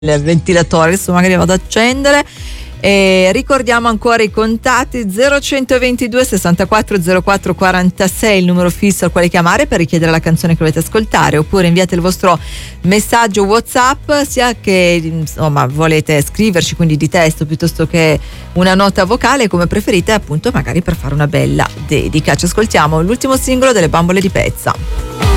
il ventilatore, adesso magari vado ad accendere. E ricordiamo ancora i contatti: 0122 64 04 46, il numero fisso al quale chiamare per richiedere la canzone che volete ascoltare, oppure inviate il vostro messaggio WhatsApp, sia che insomma volete scriverci, quindi di testo piuttosto che una nota vocale, come preferite, appunto magari per fare una bella dedica. Ci ascoltiamo l'ultimo singolo delle Bambole di Pezza.